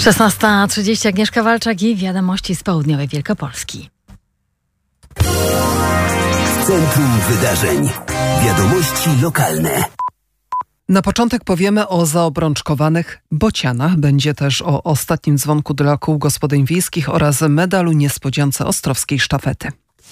16:30 Agnieszka Walczak i wiadomości z południowej Wielkopolski. Centrum Wydarzeń. Wiadomości lokalne. Na początek powiemy o zaobrączkowanych bocianach. Będzie też o ostatnim dzwonku dla kół gospodyń wiejskich oraz medalu niespodziance ostrowskiej sztafety.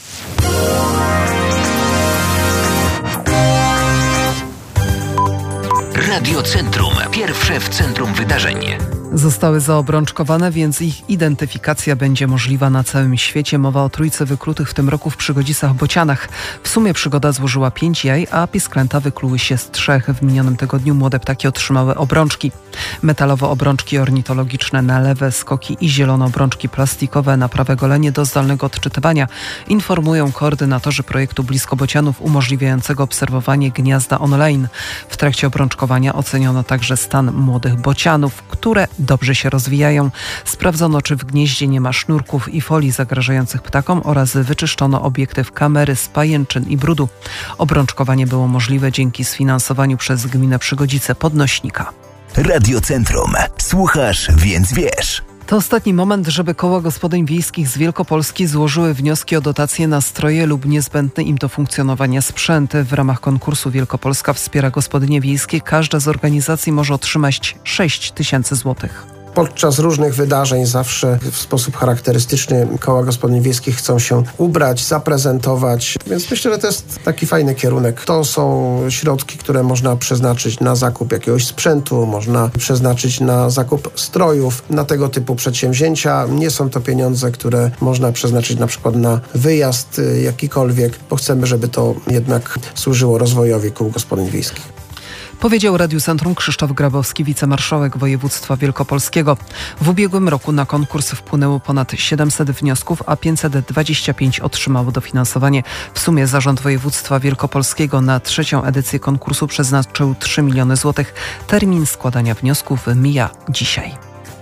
Radio Centrum. Pierwsze w centrum wydarzeń. Zostały zaobrączkowane, więc ich identyfikacja będzie możliwa na całym świecie. Mowa o trójce wyklutych w tym roku w Przygodzicach bocianach. W sumie przygoda złożyła 5 jaj, a pisklęta wykluły się z 3. W minionym tygodniu młode ptaki otrzymały obrączki. Metalowe obrączki ornitologiczne na lewe skoki i zielone obrączki plastikowe na prawe golenie do zdalnego odczytywania, informują koordynatorzy projektu Blisko Bocianów umożliwiającego obserwowanie gniazda online. W trakcie obrączkowania oceniono także stan młodych bocianów, które dobrze się rozwijają. Sprawdzono, czy w gnieździe nie ma sznurków i folii zagrażających ptakom oraz wyczyszczono obiektyw kamery z pajęczyn i brudu. Obrączkowanie było możliwe dzięki sfinansowaniu przez gminę Przygodzice podnośnika. Radio Centrum. Słuchasz, więc wiesz. To ostatni moment, żeby koła gospodyń wiejskich z Wielkopolski złożyły wnioski o dotacje na stroje lub niezbędny im do funkcjonowania sprzęt. W ramach konkursu Wielkopolska wspiera gospodynie wiejskie. Każda z organizacji może otrzymać 6 000 złotych. Podczas różnych wydarzeń zawsze w sposób charakterystyczny koła gospodyń wiejskich chcą się ubrać, zaprezentować, więc myślę, że to jest taki fajny kierunek. To są środki, które można przeznaczyć na zakup jakiegoś sprzętu, można przeznaczyć na zakup strojów, na tego typu przedsięwzięcia. Nie są to pieniądze, które można przeznaczyć na przykład na wyjazd jakikolwiek, bo chcemy, żeby to jednak służyło rozwojowi kół gospodyń wiejskich. Powiedział Radiu Centrum Krzysztof Grabowski, wicemarszałek województwa wielkopolskiego. W ubiegłym roku na konkurs wpłynęło ponad 700 wniosków, a 525 otrzymało dofinansowanie. W sumie Zarząd Województwa Wielkopolskiego na 3. edycję konkursu przeznaczył 3 miliony złotych. Termin składania wniosków mija dzisiaj.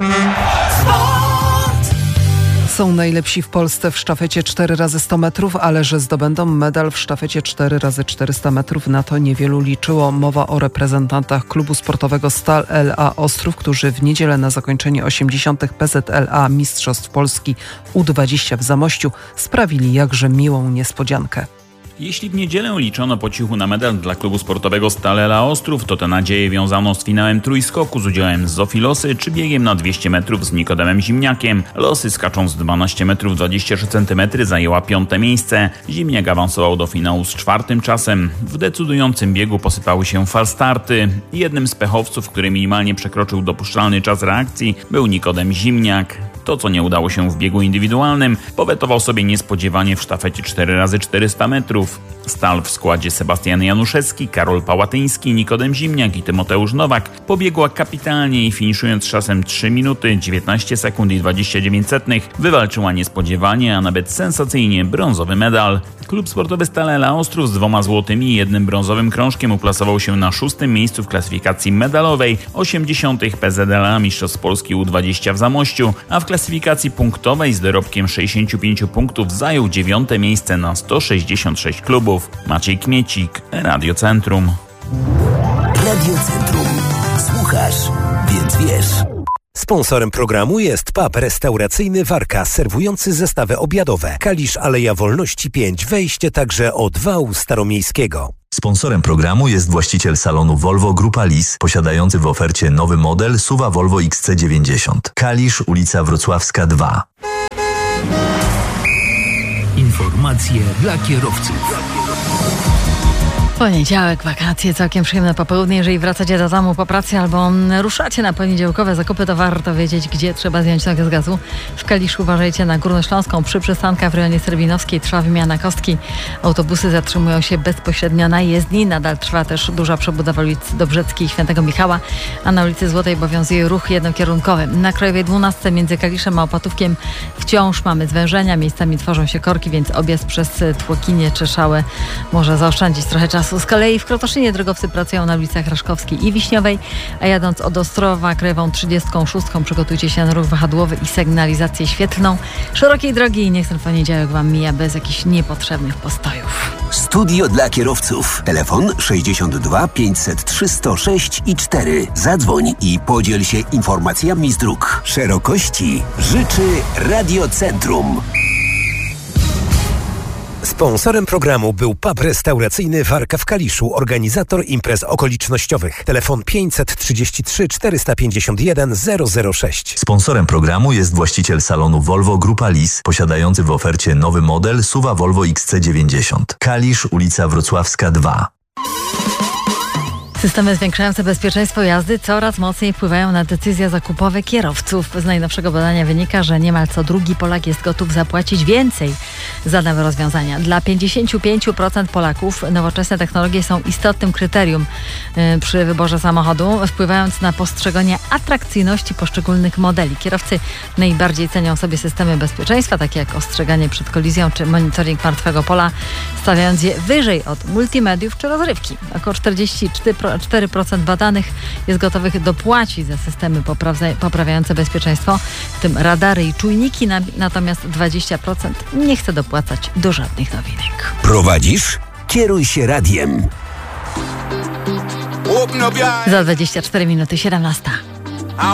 Są najlepsi w Polsce w sztafecie 4x100 metrów, ale że zdobędą medal w sztafecie 4x400 metrów, na to niewielu liczyło. Mowa o reprezentantach klubu sportowego Stal LA Ostrów, którzy w niedzielę na zakończenie 80. PZLA Mistrzostw Polski U20 w Zamościu sprawili jakże miłą niespodziankę. Jeśli w niedzielę liczono po cichu na medal dla klubu sportowego Stal LA Ostrów, to te nadzieje wiązano z finałem trójskoku z udziałem Zofii Losy czy biegiem na 200 metrów z Nikodemem Zimniakiem. Losy, skacząc 12 metrów 23 cm, zajęła 5. miejsce. Zimniak awansował do finału z 4. czasem. W decydującym biegu posypały się falstarty. Jednym z pechowców, który minimalnie przekroczył dopuszczalny czas reakcji, był Nikodem Zimniak. To, co nie udało się w biegu indywidualnym, powetował sobie niespodziewanie w sztafecie 4x400 metrów. Stal w składzie Sebastian Januszewski, Karol Pałatyński, Nikodem Zimniak i Tymoteusz Nowak pobiegła kapitalnie i finiszując czasem 3 minuty, 19 sekund i 29 setnych wywalczyła niespodziewanie, a nawet sensacyjnie brązowy medal. Klub sportowy Stal LA Ostrów z 2 złotymi i 1 brązowym krążkiem uplasował się na 6. miejscu w klasyfikacji medalowej 80. PZLA Mistrzostw Polski U20 w Zamościu, a w klasyfikacji punktowej z dorobkiem 65 punktów zajął 9. miejsce na 166 klubów. Maciej Kmiecik, Radio Centrum. Radio Centrum. Słuchasz, więc wiesz. Sponsorem programu jest pub restauracyjny Warka, serwujący zestawy obiadowe. Kalisz, Aleja Wolności 5, wejście także od wału staromiejskiego. Sponsorem programu jest właściciel salonu Volvo Grupa Lis, posiadający w ofercie nowy model SUV Volvo XC90. Kalisz, ulica Wrocławska 2. Informacje dla kierowców. Poniedziałek, wakacje, całkiem przyjemne popołudnie. Jeżeli wracacie do domu po pracy albo ruszacie na poniedziałkowe zakupy, to warto wiedzieć, gdzie trzeba zdjąć nogę z gazu. W Kaliszu uważajcie na Górnośląską. Przy przystankach w rejonie Serbinowskiej trwa wymiana kostki. Autobusy zatrzymują się bezpośrednio na jezdni. Nadal trwa też duża przebudowa ulic Dobrzeckiej i Świętego Michała, a na ulicy Złotej obowiązuje ruch jednokierunkowy. Na Krajowej 12 między Kaliszem a Opatówkiem wciąż mamy zwężenia. Miejscami tworzą się korki, więc objazd przez Tłokinie czy Szałę może zaoszczędzić trochę czasu. Z kolei w Krotoszynie drogowcy pracują na ulicach Raszkowskiej i Wiśniowej, a jadąc od Ostrowa krajową 36 przygotujcie się na ruch wahadłowy i sygnalizację świetlną szerokiej drogi i niech ten poniedziałek Wam mija bez jakichś niepotrzebnych postojów. Studio dla kierowców. Telefon 62 503 106 i 4. Zadzwoń i podziel się informacjami z dróg. Szerokości życzy Radiocentrum. Sponsorem programu był pub restauracyjny Warka w Kaliszu, organizator imprez okolicznościowych. Telefon 533 451 006. Sponsorem programu jest właściciel salonu Volvo Grupa Lis, posiadający w ofercie nowy model SUV Volvo XC90. Kalisz, ulica Wrocławska 2. Systemy zwiększające bezpieczeństwo jazdy coraz mocniej wpływają na decyzje zakupowe kierowców. Z najnowszego badania wynika, że niemal co drugi Polak jest gotów zapłacić więcej za nowe rozwiązania. Dla 55% Polaków nowoczesne technologie są istotnym kryterium przy wyborze samochodu, wpływając na postrzeganie atrakcyjności poszczególnych modeli. Kierowcy najbardziej cenią sobie systemy bezpieczeństwa, takie jak ostrzeganie przed kolizją czy monitoring martwego pola, stawiając je wyżej od multimediów czy rozrywki. Około 44% badanych jest gotowych dopłacić za systemy poprawiające bezpieczeństwo, w tym radary i czujniki, natomiast 20% nie chce dopłacać do żadnych nowinek. Prowadzisz? Kieruj się radiem. Za 24 minuty 17.